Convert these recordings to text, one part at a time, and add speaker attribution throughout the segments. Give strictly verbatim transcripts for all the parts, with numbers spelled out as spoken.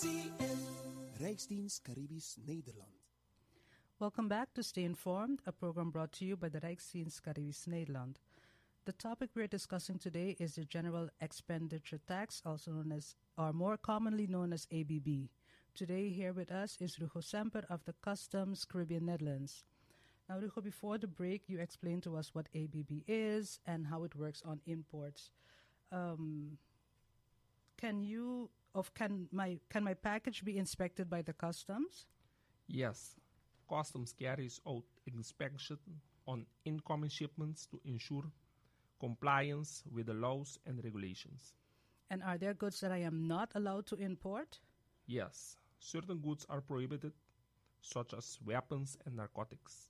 Speaker 1: Rijksdienst Caribisch Nederland.
Speaker 2: Welcome back to Stay Informed, a program brought to you by the Rijksdienst Caribisch Nederland. The topic we're discussing today is the General Expenditure Tax, also known as, or more commonly known as A B B. Today here with us is Rugo Semper of the Customs Caribbean Netherlands. Now, Rugo, before the break, you explained to us what A B B is and how it works on imports. Um, can you, of can my can my package be inspected by the customs?
Speaker 3: Yes, customs carries out inspection on incoming shipments to ensure compliance with the laws and regulations.
Speaker 2: And are there goods that I am not allowed to import?
Speaker 3: Yes, certain goods are prohibited, such as weapons and narcotics.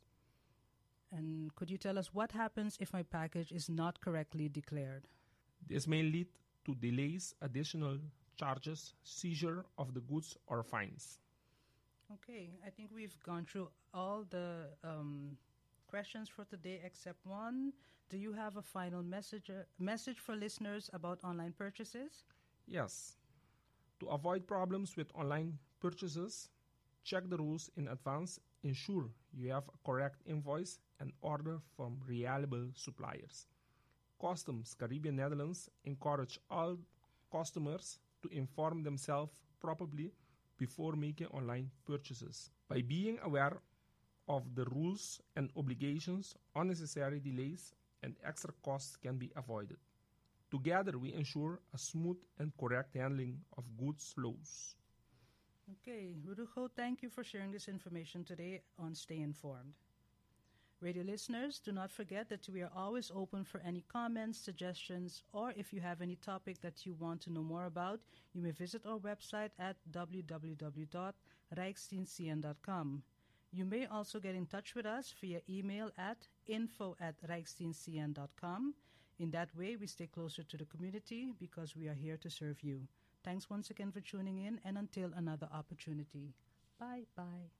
Speaker 2: And could you tell us what happens if my package is not correctly declared?
Speaker 3: This may lead to delays, additional charges, seizure of the goods, or fines.
Speaker 2: Okay, I think we've gone through all the um, questions for today except one. Do you have a final message, uh, message for listeners about online purchases?
Speaker 3: Yes. To avoid problems with online purchases, check the rules in advance. Ensure you have a correct invoice and order from reliable suppliers. Customs Caribbean Netherlands encourage all customers to inform themselves properly before making online purchases. By being aware of the rules and obligations, unnecessary delays and extra costs can be avoided. Together, we ensure a smooth and correct handling of goods flows.
Speaker 2: Okay, Rugo, thank you for sharing this information today on Stay Informed. Radio listeners, do not forget that we are always open for any comments, suggestions, or if you have any topic that you want to know more about, you may visit our website at w w w dot rijksdienst c n dot com. You may also get in touch with us via email at info at rijksdienst c n dot com. In that way, we stay closer to the community because we are here to serve you. Thanks once again for tuning in, and until another opportunity. Bye-bye.